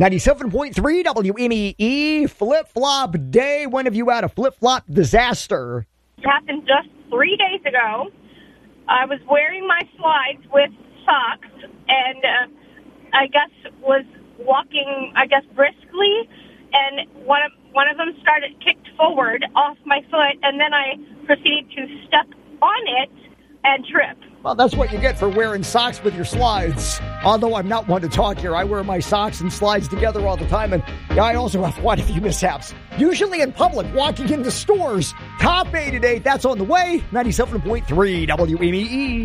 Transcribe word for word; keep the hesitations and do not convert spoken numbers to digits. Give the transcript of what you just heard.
ninety-seven point three W M E E, flip-flop day. When have you had a flip-flop disaster? It happened just three days ago. I was wearing my slides with socks and uh, I guess was walking, I guess, briskly, and one of, one of them started kicked forward off my foot, and then I proceeded to step on it and trip. Well, that's what you get for wearing socks with your slides. Although I'm not one to talk here. I wear my socks and slides together all the time, and I also have quite a few mishaps. Usually in public, walking into stores. Top eight at eight, that's on the way. ninety-seven point three W M E E.